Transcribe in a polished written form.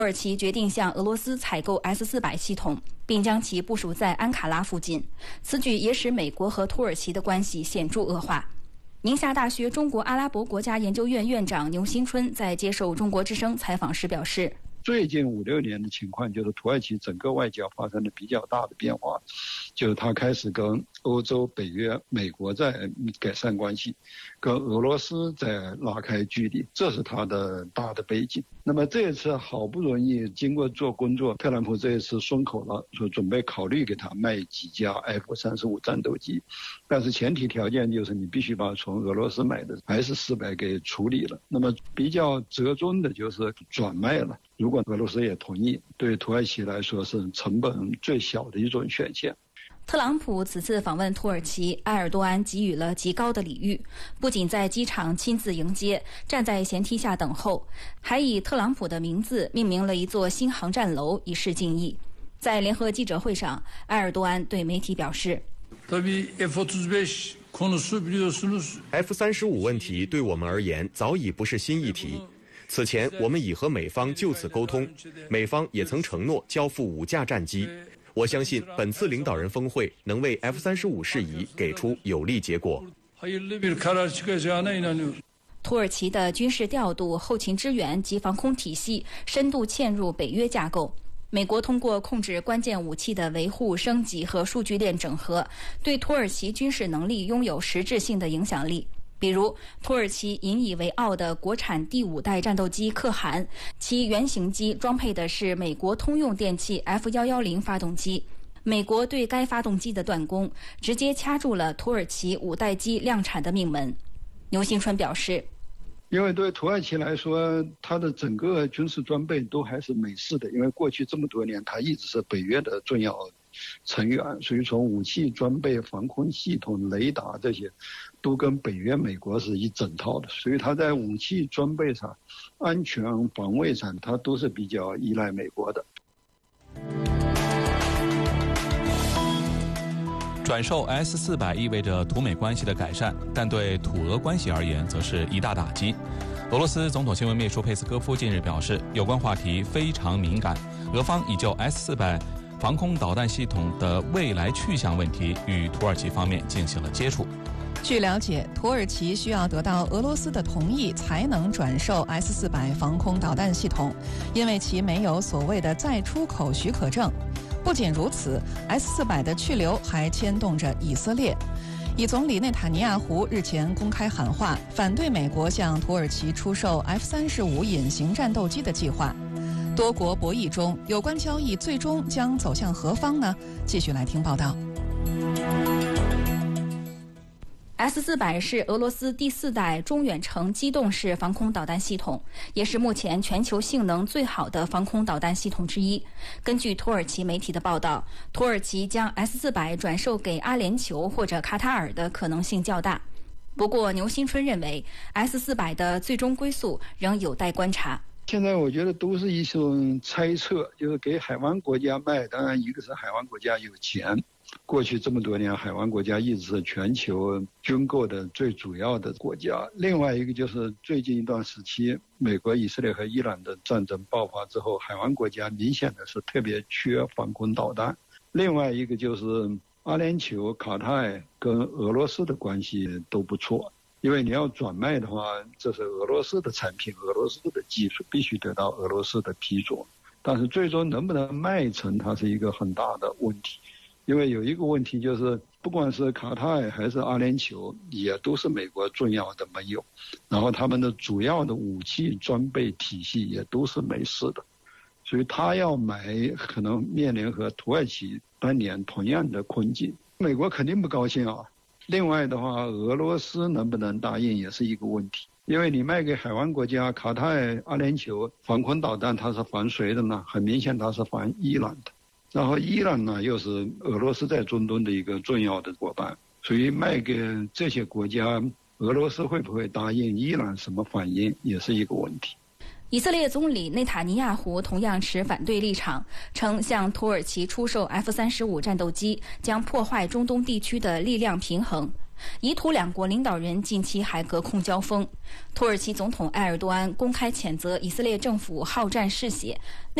土耳其决定向俄罗斯采购 S-400系统，并将其部署在安卡拉附近。此举也使美国和土耳其的关系显著恶化。宁夏大学中国阿拉伯国家研究院院长牛新春在接受中国之声采访时表示， 最近5-6年的情况就是土耳其整个外交发生了比较大的变化，就是他开始跟欧洲、北约、美国在改善关系，跟俄罗斯在拉开距离，这是他的大的背景。那么这一次好不容易经过做工作，特朗普这一次松口了，说准备考虑给他卖几架 F-35战斗机，但是前提条件就是你必须把从俄罗斯买的 S-400给处理了。那么比较折中的就是转卖了，如果俄罗斯也同意，对土耳其来说是成本最小的一种选项。 特朗普此次访问土耳其，埃尔多安给予了极高的礼遇，不仅在机场亲自迎接，站在舷梯下等候，还以特朗普的名字命名了一座新航站楼，以示敬意。在联合记者会上，埃尔多安对媒体表示， F-35 问题对我们而言早已不是新议题。此前我们已和美方就此沟通，美方也曾承诺交付5架战机。我相信本次领导人峰会能为 F-35 事宜给出有利结果。 土耳其的军事调度、后勤支援及防空体系深度嵌入北约架构。美国通过控制关键武器的维护、升级和数据链整合，对土耳其军事能力拥有实质性的影响力。比如，土耳其引以为傲的国产第5代战斗机可汗，其原型机装配的是美国通用电气 F-110发动机。美国对该发动机的断供，直接掐住了土耳其5代机量产的命门。牛新春表示， 因为对土耳其来说，它的整个军事装备都还是美式的，因为过去这么多年，它一直是北约的重要成员，所以从武器装备、防空系统、雷达这些都跟北约美国是一整套的，所以它在武器装备上、安全防卫上，它都是比较依赖美国的。 转售 S-400意味着土美关系的改善，但对土俄关系而言则是一大打击。俄罗斯总统新闻秘书佩斯科夫近日表示，有关话题非常敏感，俄方已就 S-400防空导弹系统的未来去向问题与土耳其方面进行了接触。 据了解，土耳其需要得到俄罗斯的同意才能转售 S-400防空导弹系统，因为其没有所谓的再出口许可证。不仅如此， S-400的去留还牵动着以色列。以总理内塔尼亚胡日前公开喊话，反对美国向土耳其出售 F-35隐形战斗机的计划。多国博弈中，有关交易最终将走向何方呢？继续来听报道。 S-400是俄罗斯第4代中远程机动式防空导弹系统，也是目前全球性能最好的防空导弹系统之一。根据土耳其媒体的报道，土耳其将 S-400转售给阿联酋或者卡塔尔的可能性较大。不过，牛新春认为 S-400的最终归宿仍有待观察。 现在我觉得都是一种猜测，就是给海湾国家卖，当然一个是海湾国家有钱，过去这么多年海湾国家一直是全球军购的最主要的国家，另外一个就是最近一段时期美国、以色列和伊朗的战争爆发之后，海湾国家明显的是特别缺防空导弹，另外一个就是阿联酋、卡塔尔跟俄罗斯的关系都不错，因为你要转卖的话，这是俄罗斯的产品，俄罗斯的技术必须得到俄罗斯的批准，但是最终能不能卖成，它是一个很大的问题。因为有一个问题就是，不管是卡塔尔还是阿联酋，也都是美国重要的盟友，然后他们的主要的武器装备体系也都是美式的，所以他要买可能面临和土耳其当年同样的困境，美国肯定不高兴啊。另外的话，俄罗斯能不能答应也是一个问题，因为你卖给海湾国家卡塔尔、阿联酋防空导弹，它是防谁的呢？很明显它是防伊朗的，然后伊朗呢又是俄罗斯在中东的一个重要的伙伴，所以卖给这些国家，俄罗斯会不会答应，伊朗什么反应也是一个问题。 以色列总理内塔尼亚胡同样持反对立场，称向土耳其出售 F-35战斗机将破坏中东地区的力量平衡。 以土两国领导人近期还隔空交锋。土耳其总统埃尔多安公开谴责以色列政府好战嗜血。